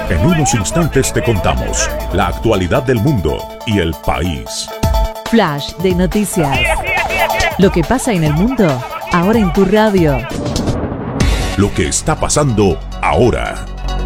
En unos instantes te contamos la actualidad del mundo y el país. Flash de noticias. Lo que pasa en el mundo, ahora en tu radio. Lo que está pasando ahora.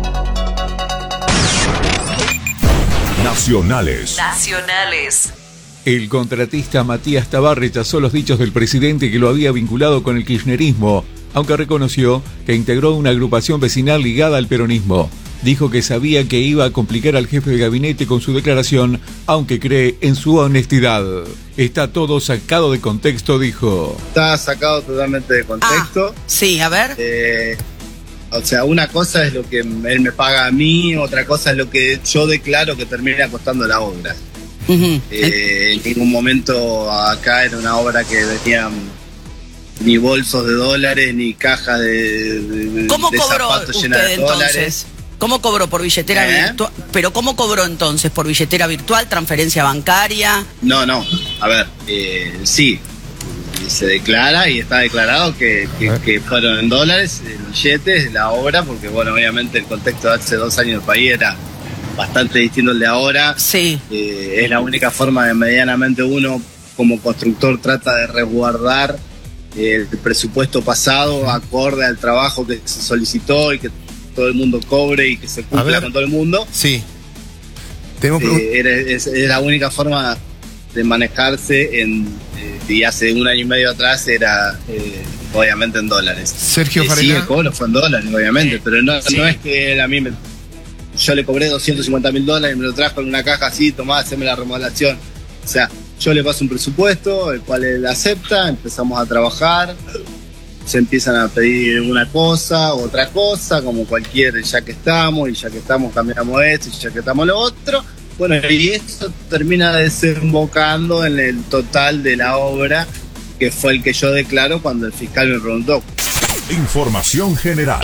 Nacionales. El contratista Matías Tabar rechazó los dichos del presidente que lo había vinculado con el kirchnerismo, aunque reconoció que integró una agrupación vecinal ligada al peronismo. Dijo que sabía que iba a complicar al jefe de gabinete con su declaración, aunque cree en su honestidad. Está todo sacado de contexto, dijo. Está sacado totalmente de contexto. Sí, a ver. O sea, una cosa es lo que él me paga a mí, otra cosa es lo que yo declaro que termina costando la obra. En ningún momento acá era una obra que venían ni bolsos de dólares, ni cajas de zapatos llenas de dólares. Entonces? ¿Cómo cobró por billetera virtual? ¿Pero cómo cobró entonces? ¿Por billetera virtual, transferencia bancaria? No. A ver, sí. Se declara y está declarado que fueron en dólares, en billetes, la obra, porque bueno, obviamente el contexto de hace 2 años del país era bastante distinto al de ahora. Sí. Es la única forma de medianamente uno como constructor trata de resguardar el presupuesto pasado acorde al trabajo que se solicitó y que todo el mundo cobre y que se cumpla con todo el mundo. Sí. Es la única forma de manejarse y hace 1 año y medio atrás era obviamente en dólares. Sergio Farina. Sí, el cobro fue en dólares, obviamente, pero no es que él a mí yo le cobré $250.000 y me lo trajo en una caja así, tomá, haceme la remodelación. O sea, yo le paso un presupuesto, el cual él acepta, empezamos a trabajar, se empiezan a pedir una cosa, otra cosa, como cualquier, ya que estamos cambiamos esto, y ya que estamos lo otro. Bueno, y eso termina desembocando en el total de la obra, que fue el que yo declaro cuando el fiscal me preguntó. Información general.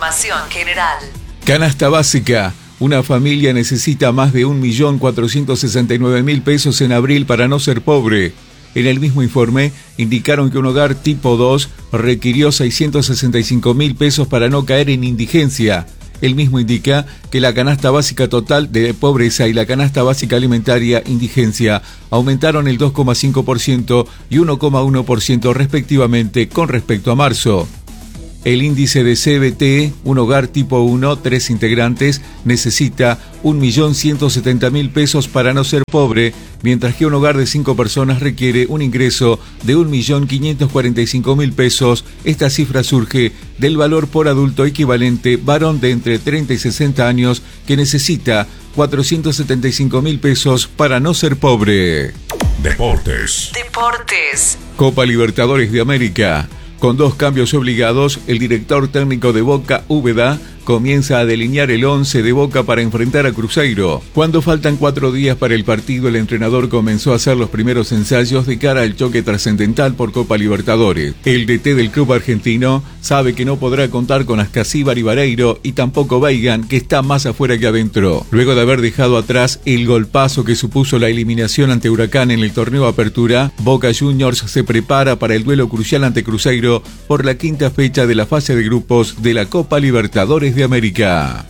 Canasta básica. Una familia necesita más de 1.469.000 pesos en abril para no ser pobre. En el mismo informe indicaron que un hogar tipo 2 requirió 665.000 pesos para no caer en indigencia. El mismo indica que la canasta básica total de pobreza y la canasta básica alimentaria indigencia aumentaron el 2,5% y 1,1% respectivamente con respecto a marzo. El índice de CBT, un hogar tipo 1, 3 integrantes, necesita 1.170.000 pesos para no ser pobre, mientras que un hogar de 5 personas requiere un ingreso de 1.545.000 pesos. Esta cifra surge del valor por adulto equivalente varón de entre 30 y 60 años que necesita 475.000 pesos para no ser pobre. Deportes. Copa Libertadores de América. Con 2 cambios obligados, el director técnico de Boca, Úbeda, comienza a delinear el 11 de Boca para enfrentar a Cruzeiro. Cuando faltan 4 días para el partido, el entrenador comenzó a hacer los primeros ensayos de cara al choque trascendental por Copa Libertadores. El DT del club argentino sabe que no podrá contar con Ascasíbar y Vareiro y tampoco Weigan, que está más afuera que adentro. Luego de haber dejado atrás el golpazo que supuso la eliminación ante Huracán en el torneo Apertura, Boca Juniors se prepara para el duelo crucial ante Cruzeiro por la 5ª fecha de la fase de grupos de la Copa Libertadores de América.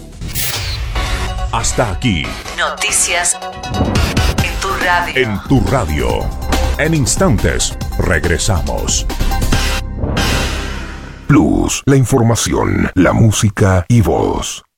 Hasta aquí. Noticias en tu radio. En tu radio. En instantes regresamos. Plus, la información, la música y voz.